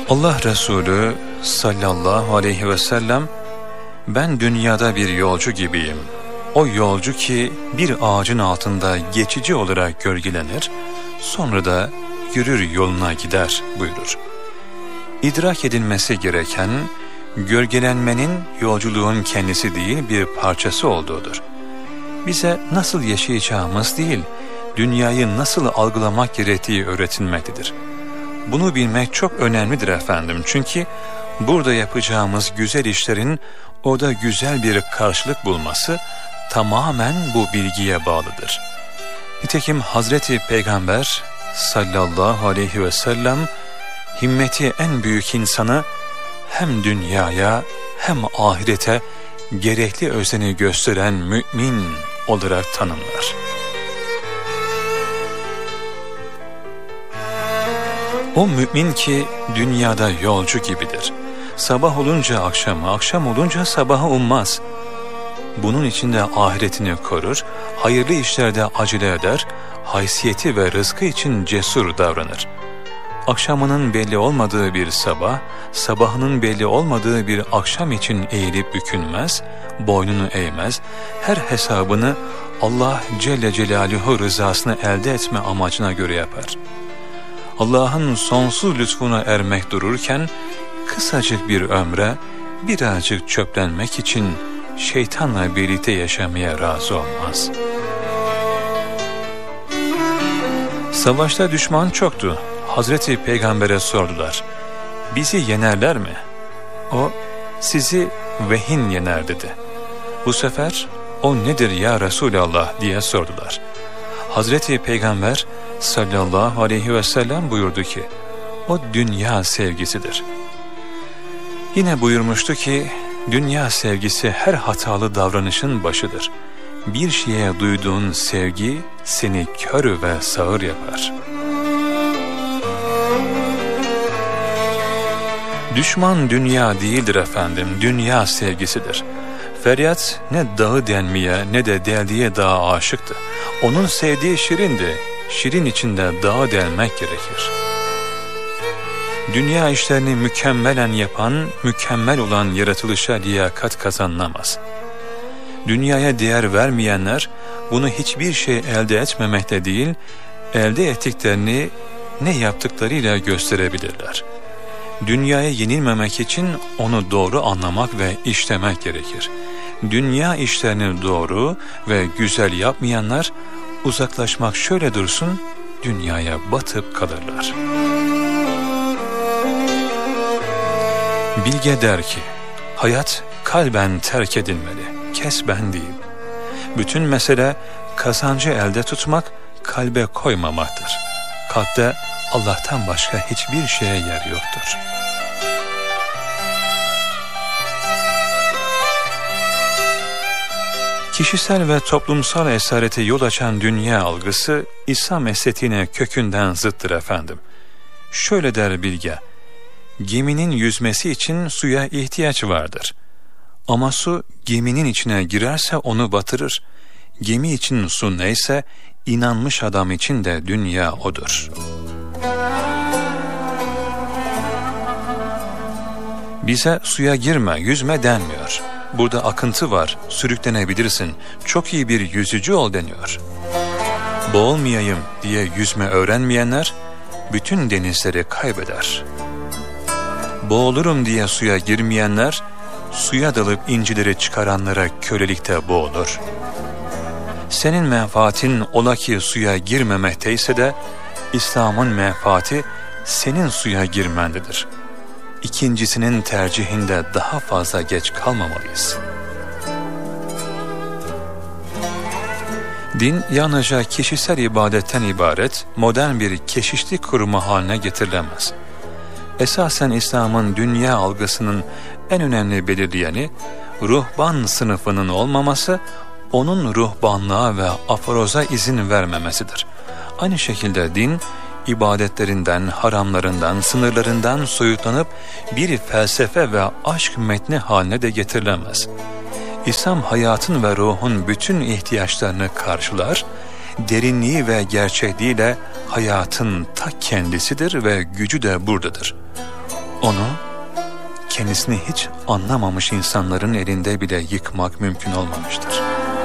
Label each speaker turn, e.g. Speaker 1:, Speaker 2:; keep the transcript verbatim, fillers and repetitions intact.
Speaker 1: Allah Resulü sallallahu aleyhi ve sellem, ben dünyada bir yolcu gibiyim. O yolcu ki bir ağacın altında geçici olarak gölgelenir, sonra da yürür yoluna gider buyurur. İdrak edilmesi gereken, gölgelenmenin yolculuğun kendisi değil bir parçası olduğudur. Bize nasıl yaşayacağımız değil, dünyayı nasıl algılamak gerektiği öğretilmektedir. Bunu bilmek çok önemlidir efendim, çünkü burada yapacağımız güzel işlerin orada güzel bir karşılık bulması tamamen bu bilgiye bağlıdır. Nitekim Hazreti Peygamber sallallahu aleyhi ve sellem himmeti en büyük insanı hem dünyaya hem ahirete gerekli özeni gösteren mümin olarak tanımlar. O mümin ki dünyada yolcu gibidir. Sabah olunca akşamı, akşam olunca sabahı ummaz. Bunun içinde ahiretini korur, hayırlı işlerde acele eder, haysiyeti ve rızkı için cesur davranır. Akşamının belli olmadığı bir sabah, sabahının belli olmadığı bir akşam için eğilip bükülmez, boynunu eğmez, her hesabını Allah Celle Celaluhu rızasını elde etme amacına göre yapar. Allah'ın sonsuz lütfuna ermek dururken, kısacık bir ömre birazcık çöplenmek için şeytanla birlikte yaşamaya razı olmaz. Savaşta düşman çoktu. Hazreti Peygamber'e sordular, bizi yenerler mi? O, sizi vehin yener dedi. Bu sefer, o nedir ya Resulallah diye sordular. Hazreti Peygamber sallallahu aleyhi ve sellem buyurdu ki, o dünya sevgisidir. Yine buyurmuştu ki, dünya sevgisi her hatalı davranışın başıdır. Bir şeye duyduğun sevgi seni kör ve sağır yapar. Düşman dünya değildir efendim, dünya sevgisidir. Feryat ne dağı delmeye ne de deldiğe dağa aşıktı. Onun sevdiği şirindi, şirin içinde dağı delmek gerekir. Dünya işlerini mükemmelen yapan, mükemmel olan yaratılışa liyakat kazanılamaz. Dünyaya değer vermeyenler, bunu hiçbir şey elde etmemekte değil, elde ettiklerini ne yaptıklarıyla gösterebilirler. Dünyaya yenilmemek için onu doğru anlamak ve işlemek gerekir. Dünya işlerini doğru ve güzel yapmayanlar, uzaklaşmak şöyle dursun, dünyaya batıp kalırlar. Bilge der ki, hayat kalben terk edilmeli, kesben değil. Bütün mesele kazancı elde tutmak, kalbe koymamaktır. Kalpte Allah'tan başka hiçbir şeye yer yoktur. Kişisel ve toplumsal esarete yol açan dünya algısı, İslam estetiğine kökünden zıttır efendim. Şöyle der bilge, geminin yüzmesi için suya ihtiyaç vardır. Ama su geminin içine girerse onu batırır. Gemi için su neyse, inanmış adam için de dünya odur. Bize suya girme, yüzme denmiyor. Burada akıntı var, sürüklenebilirsin, çok iyi bir yüzücü ol deniyor. Boğulmayayım diye yüzme öğrenmeyenler, bütün denizleri kaybeder. Boğulurum diye suya girmeyenler, suya dalıp incileri çıkaranlara kölelikte boğulur. Senin menfaatin ola ki suya girmemekteyse de, İslam'ın menfaati senin suya girmendedir. İkincisinin tercihinde daha fazla geç kalmamalıyız. Din yalnızca kişisel ibadetten ibaret, modern bir keşişlik kurumu haline getirilemez. Esasen İslam'ın dünya algısının en önemli belirleyeni, ruhban sınıfının olmaması, onun ruhbanlığa ve aforoza izin vermemesidir. Aynı şekilde din, ibadetlerinden, haramlarından, sınırlarından soyutlanıp bir felsefe ve aşk metni haline de getirilemez. İslam hayatın ve ruhun bütün ihtiyaçlarını karşılar, derinliği ve gerçekliğiyle hayatın ta kendisidir ve gücü de buradadır. Onu kendisini hiç anlamamış insanların elinde bile yıkmak mümkün olmamıştır.